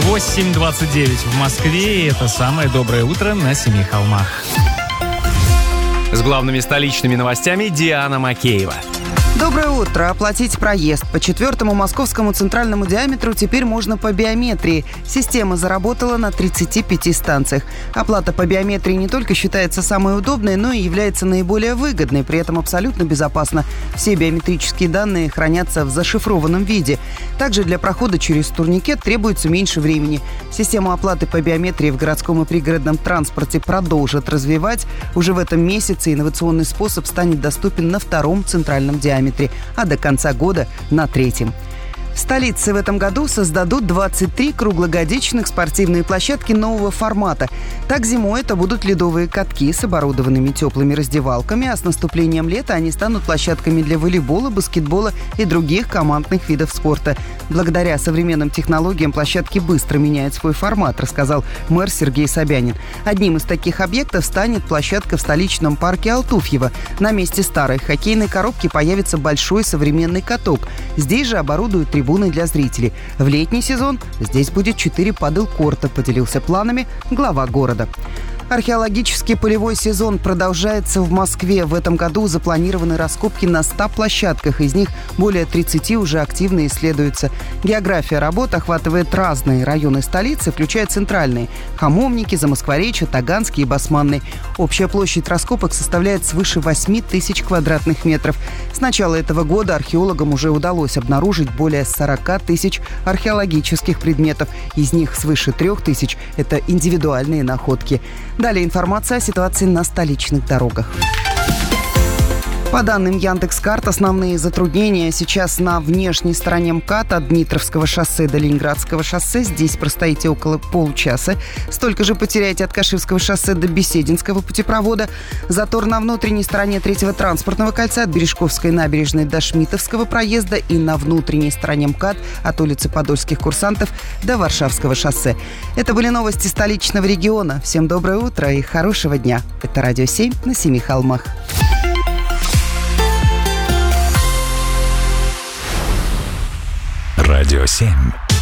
8:29 в Москве, и это самое доброе утро на Семи холмах. С главными столичными новостями Диана Макеева. Доброе утро. Оплатить проезд по 4-му московскому центральному диаметру теперь можно по биометрии. Система заработала на 35 станциях. Оплата по биометрии не только считается самой удобной, но и является наиболее выгодной, при этом абсолютно безопасно. Все биометрические данные хранятся в зашифрованном виде. Также для прохода через турникет требуется меньше времени. Систему оплаты по биометрии в городском и пригородном транспорте продолжат развивать. Уже в этом месяце инновационный способ станет доступен на 2-м центральном диаметре, а до конца года на 3-м. В столице в этом году создадут 23 круглогодичных спортивные площадки нового формата. Так, зимой это будут ледовые катки с оборудованными теплыми раздевалками, а с наступлением лета они станут площадками для волейбола, баскетбола и других командных видов спорта. Благодаря современным технологиям площадки быстро меняют свой формат, рассказал мэр Сергей Собянин. Одним из таких объектов станет площадка в столичном парке Алтуфьево. На месте старой хоккейной коробки появится большой современный каток. Здесь же оборудуют трибуны для зрителей. В летний сезон здесь будет 4 падл-корта, поделился планами глава города. Археологический полевой сезон продолжается в Москве. В этом году запланированы раскопки на 100 площадках. Из них более 30 уже активно исследуются. География работ охватывает разные районы столицы, включая центральные – Хамовники, Замоскворечье, Таганский и Басманный. Общая площадь раскопок составляет свыше 8 тысяч квадратных метров. С начала этого года археологам уже удалось обнаружить более 40 тысяч археологических предметов. Из них свыше 3 тысяч – это индивидуальные находки. Далее информация о ситуации на столичных дорогах. По данным Яндекс.Карт, основные затруднения сейчас на внешней стороне МКАД от Дмитровского шоссе до Ленинградского шоссе. Здесь простоите около получаса. Столько же потеряете от Каширского шоссе до Бесединского путепровода. Затор на внутренней стороне 3-го транспортного кольца от Бережковской набережной до Шмитовского проезда и на внутренней стороне МКАД от улицы Подольских курсантов до Варшавского шоссе. Это были новости столичного региона. Всем доброе утро и хорошего дня. Это Радио 7 на Семи холмах. Радио 7.